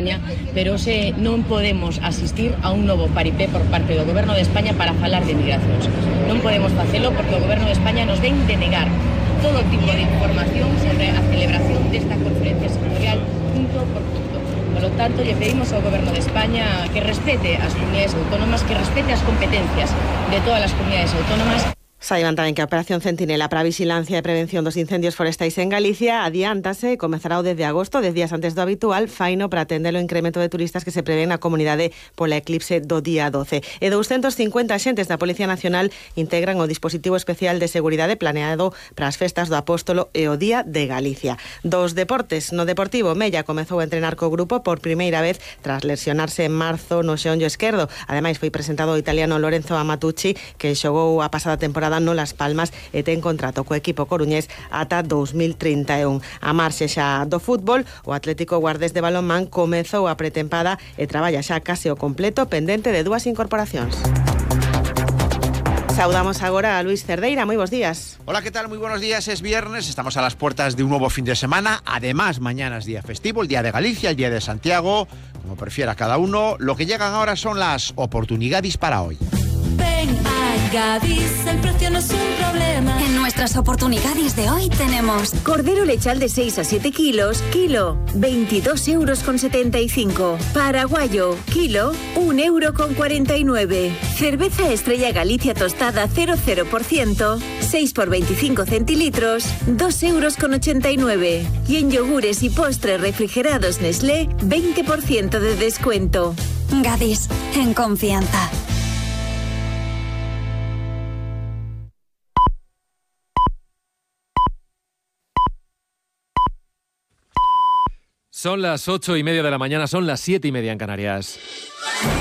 España, pero non podemos asistir a un novo paripé por parte do Goberno de España para falar de migracións. Non podemos facelo porque o Goberno de España nos ven de negar todo tipo de información sobre a celebración desta conferencia sectorial punto por punto. Por lo tanto, lle pedimos ao Goberno de España que respete as comunidades autónomas, que respete as competencias de todas as comunidades autónomas. Saiban tamén que a Operación Centinela para a vigilancia e prevención dos incendios forestais en Galicia adiántase e comezará o 10 de agosto, 10 días antes do habitual, faino para atender o incremento de turistas que se prevé na comunidade pola eclipse do día 12. E 250 axentes da Policía Nacional integran o dispositivo especial de seguridade planeado para as festas do Apóstolo e o Día de Galicia. Dos deportes, no Deportivo, Mella comezou a entrenar co grupo por primeira vez tras lesionarse en marzo no xeonllo esquerdo. Ademais, foi presentado o italiano Lorenzo Amatucci, que xogou a pasada temporada no Las Palmas e ten contrato co equipo coruñés ata 2031. A marxe xa do fútbol, o Atlético Guardés de balonmán comezou a pretempada e traballa xa case o completo pendente de 2 incorporacións. Saudamos agora a Luis Cerdeira. Moi bons días. Hola, ¿qué tal? Muy buenos días. Es viernes, estamos a las puertas de un nuevo fin de semana. Además, mañana es día festivo, el Día de Galicia, el Día de Santiago, como prefiera cada uno. Lo que llegan ahora son las oportunidades para hoy. Ven a Gadis, el precio no es un problema. En nuestras oportunidades de hoy tenemos cordero lechal de 6 a 7 kilos, kilo, 22,75 €. Paraguayo, kilo, 1,49 €. Cerveza Estrella Galicia tostada 0,0%, 6 por 25 centilitros, 2,89 €. Y en yogures y postres refrigerados Nestlé, 20% de descuento. Gadis, en confianza. Son las 8:30 de la mañana, son las 7:30 en Canarias.